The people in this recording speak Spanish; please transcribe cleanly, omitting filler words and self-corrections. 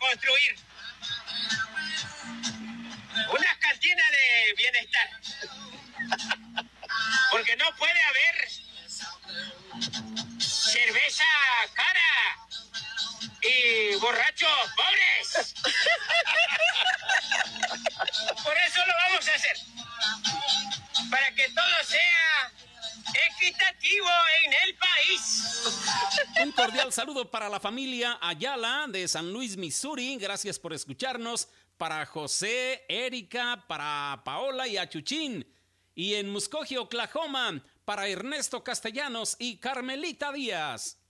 construir una cantina de bienestar. Porque no puede haber cerveza cara y borrachos pobres. Por eso lo vamos a hacer. Para que todo sea equitativo en el país. Un cordial saludo para la familia Ayala de San Luis, Missouri. Gracias por escucharnos. Para José, Erika, para Paola y Achuchín. Y en Muskogee, Oklahoma, para Ernesto Castellanos y Carmelita Díaz.